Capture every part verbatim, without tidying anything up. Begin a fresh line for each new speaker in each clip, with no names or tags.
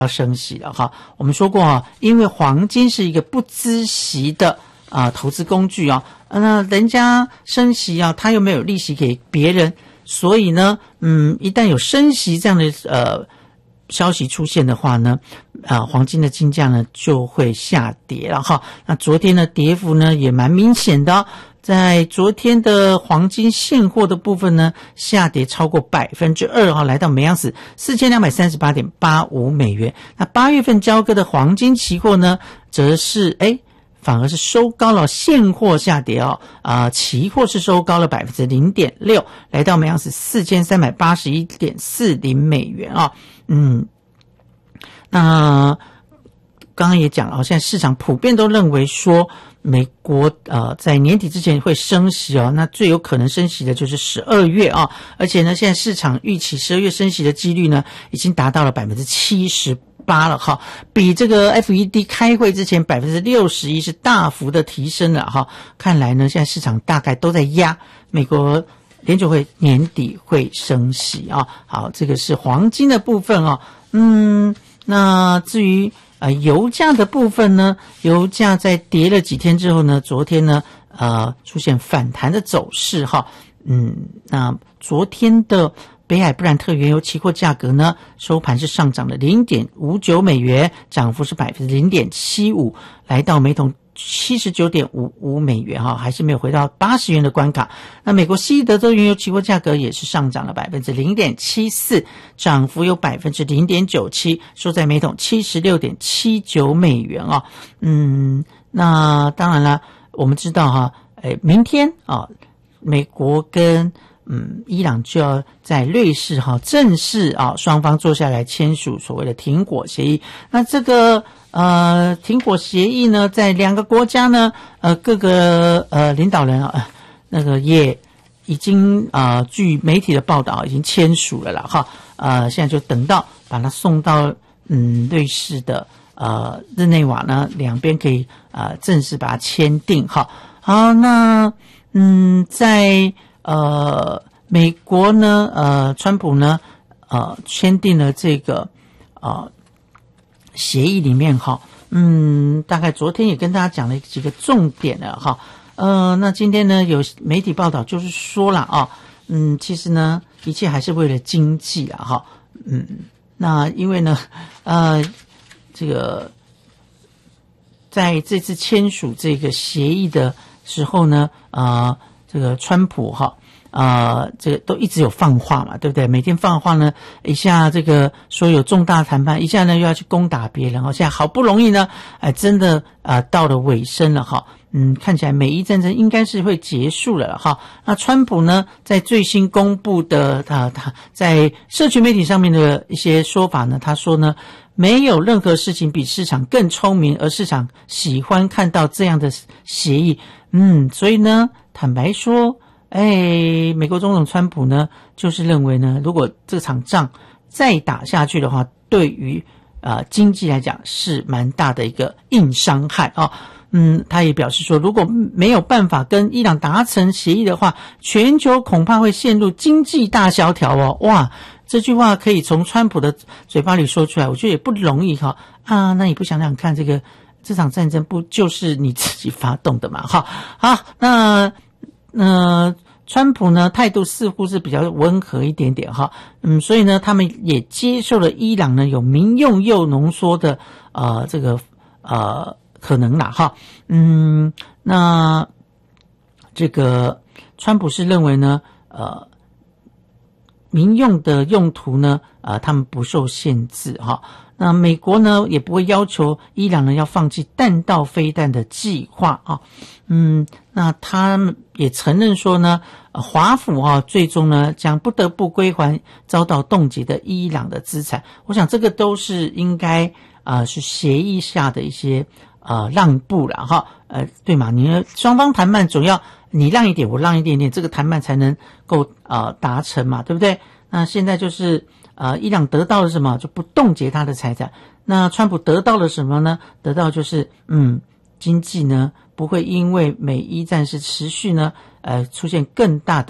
要升息了哈。我们说过啊，因为黄金是一个不孳息的啊、呃、投资工具啊，那人家升息啊，他又没有利息给别人，所以呢，嗯，一旦有升息这样的呃消息出现的话呢，啊、呃，黄金的金价呢就会下跌了哈。那昨天呢，跌幅呢也蛮明显的、哦。在昨天的黄金现货的部分呢，下跌超过百分之二哈，来到每盎司四千两百三十八点八五美元。那八月份交割的黄金期货呢，则是诶反而是收高了，现货下跌哦，啊、呃，期货是收高了百分之零点六，来到每盎司四千三百八十一点四零美元啊、哦，嗯，那刚刚也讲了，现在市场普遍都认为说。美国呃在年底之前会升息哦，那最有可能升息的就是十二月啊、哦，而且呢，现在市场预期十二月升息的几率呢，已经达到了百分之七十八了哈，比这个 F E D 开会之前百分之六十一是大幅的提升了哈。看来呢，现在市场大概都在压美国联准会年底会升息啊。好，这个是黄金的部分哦，嗯，那至于。呃，油价的部分呢，油价在跌了几天之后呢，昨天呢，呃，出现反弹的走势哈。嗯，那昨天的北海布兰特原油期货价格呢，收盘是上涨了 零点五九美元，涨幅是百分之零点七五，来到每桶七十九点五五美元哈，还是没有回到八十元的关卡。那美国西德州原油期货价格也是上涨了百分之零点七四，涨幅有百分之零点九七，收在每桶七十六点七九美元啊。嗯，那当然了，我们知道哈，诶，明天啊，美国跟嗯，伊朗就要在瑞士哈正式啊双方坐下来签署所谓的停火协议。那这个呃停火协议呢，在两个国家呢呃各个呃领导人啊那个也已经啊、呃、据媒体的报道已经签署了啦哈。呃现在就等到把它送到嗯瑞士的呃日内瓦呢，两边可以啊、呃、正式把它签订哈。好，那嗯在呃，美国呢，呃，川普呢，呃，签订了这个呃协议里面哈，嗯，大概昨天也跟大家讲了几个重点了哈，呃，那今天呢有媒体报道就是说了啊，嗯，其实呢一切还是为了经济啊哈，嗯，那因为呢，呃，这个在这次签署这个协议的时候呢，啊。这个川普哈啊、呃，这个都一直有放话嘛，对不对？每天放话呢，一下这个说有重大谈判，一下呢又要去攻打别人哈。现在好不容易呢，哎，真的啊、呃、到了尾声了哈。嗯，看起来美伊战争应该是会结束了哈。那川普呢，在最新公布的他他在社群媒体上面的一些说法呢，他说呢，没有任何事情比市场更聪明，而市场喜欢看到这样的协议。嗯，所以呢。坦白说，哎，美国总统川普呢，就是认为呢，如果这场仗再打下去的话，对于啊、呃、经济来讲是蛮大的一个硬伤害啊、哦。嗯，他也表示说，如果没有办法跟伊朗达成协议的话，全球恐怕会陷入经济大萧条哦。哇，这句话可以从川普的嘴巴里说出来，我觉得也不容易哈。啊，那你不想想看这个？这场战争不就是你自己发动的嘛？哈，好，那呃，川普呢态度似乎是比较温和一点点哈，嗯，所以呢，他们也接受了伊朗呢有民用铀浓缩的呃这个呃可能啦哈，嗯，那这个川普是认为呢呃民用的用途呢呃他们不受限制哈。那美国呢也不会要求伊朗呢要放弃弹道飞弹的计划啊，嗯，那他也承认说呢，呃、华府啊最终呢将不得不归还遭到冻结的伊朗的资产。我想这个都是应该啊、呃、是协议下的一些呃让步了哈，呃对嘛？你双方谈判总要你让一点我让一点点，这个谈判才能够呃达成嘛，对不对？那现在就是。呃，伊朗得到了什么？就不冻结他的财产。那川普得到了什么呢？得到就是嗯，经济呢不会因为美伊战事持续呢，呃，出现更大的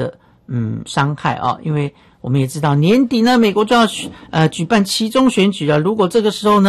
嗯伤害啊，因为我们也知道年底呢，美国就要呃举办期中选举了，如果这个时候呢